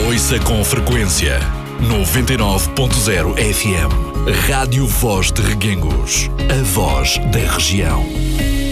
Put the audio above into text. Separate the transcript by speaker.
Speaker 1: Ouça com frequência 99.0 FM. Rádio Voz de Reguengos. A voz da região.